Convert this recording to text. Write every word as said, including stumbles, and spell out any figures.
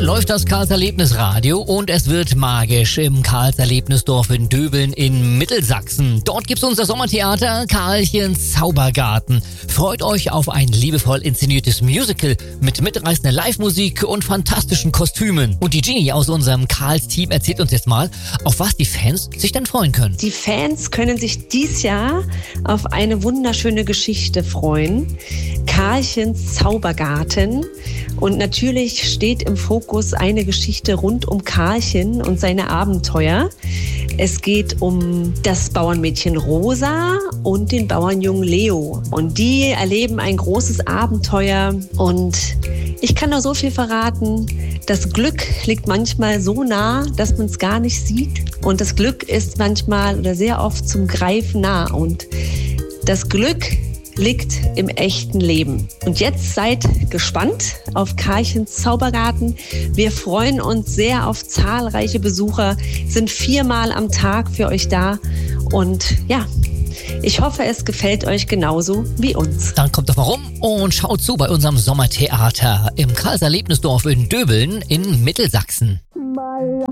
läuft das Karls Erlebnisradio und es wird magisch im Karls Erlebnisdorf in Döbeln in Mittelsachsen. Dort gibt's unser Sommertheater Karlchens Zaubergarten. Freut euch auf ein liebevoll inszeniertes Musical mit mitreißender Live-Musik und fantastischen Kostümen. Und die Genie aus unserem Karls-Team erzählt uns jetzt mal, auf was die Fans sich denn freuen können. Die Fans können sich dies Jahr auf eine wunderschöne Geschichte freuen. Karlchens Zaubergarten. Und natürlich steht im Fokus eine Geschichte rund um Karlchen und seine Abenteuer. Es geht um das Bauernmädchen Rosa und den Bauernjungen Leo. Und die erleben ein großes Abenteuer. Und ich kann nur so viel verraten. Das Glück liegt manchmal so nah, dass man es gar nicht sieht. Und das Glück ist manchmal oder sehr oft zum Greifen nah. Und das Glück liegt im echten Leben. Und jetzt seid gespannt auf Karlchens Zaubergarten. Wir freuen uns sehr auf zahlreiche Besucher, sind viermal am Tag für euch da. Und ja, ich hoffe, es gefällt euch genauso wie uns. Dann kommt doch mal rum und schaut zu bei unserem Sommertheater im Karls Erlebnisdorf in Döbeln in Mittelsachsen.